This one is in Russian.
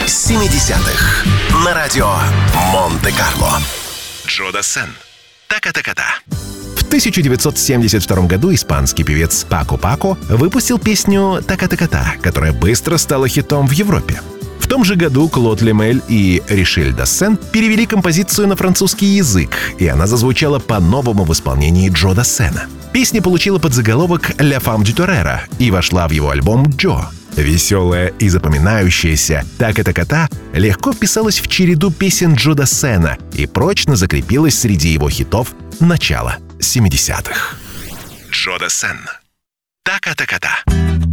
70-х на радио Монте-Карло. Джо Дассен. Така-така-та. В 1972 году испанский певец Пако Пако выпустил песню «Така-така-та», которая быстро стала хитом в Европе. В том же году Клод Лемель и Ришель Дассен перевели композицию на французский язык, и она зазвучала по-новому в исполнении Джо Дассена. Песня получила подзаголовок «Ля фам дю Тореро» и вошла в его альбом «Джо». Веселая и запоминающаяся «Така-така-та» легко вписалась в череду песен Джо Дассена и прочно закрепилась среди его хитов начала 70-х. Джо Дассен. Така-така-та.